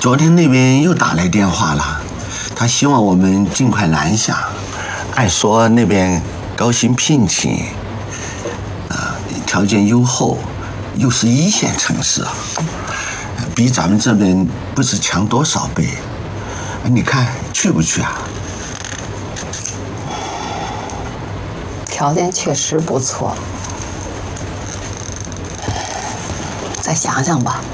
昨天那边又打来电话了，他希望我们尽快南下。按说那边高薪聘请，条件优厚，又是一线城市啊，比咱们这边不知强多少倍。你看去不去啊？ 条件确实不错，再想想吧。